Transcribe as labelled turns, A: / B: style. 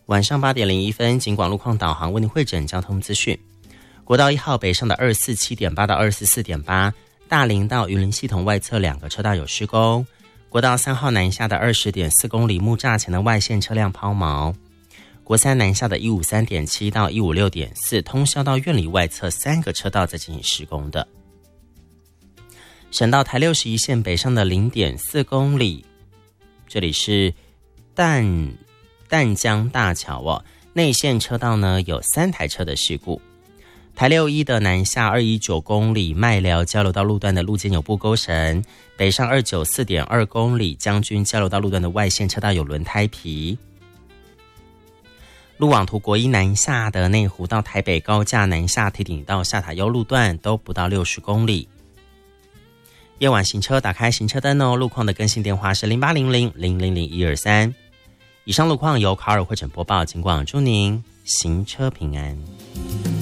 A: 晚上8点01分，警广路况导航为您汇整交通资讯。国道1号北上的247.8到244.8，大林到云林系统外侧2个车道有施工。国道3号南下的20.4公里木栅前的外线车辆抛锚。国3南下的153.7到156.4，通霄到苑里外侧3个车道在进行施工的。省道台61线北上的0.4公里，这里是淡江大桥内线车道呢有3台车的事故。台61的南下219公里麦寮交流道路段的路肩有布沟绳，北上294.2公里将军交流道路段的外线车道有轮胎皮。路网图国一南下的内湖到台北高架南下堤顶到下塔悠路段都不到60公里。夜晚行车打开行车灯路况的更新电话是0800000123。以上路况由卡尔汇整播报，警广祝您行车平安。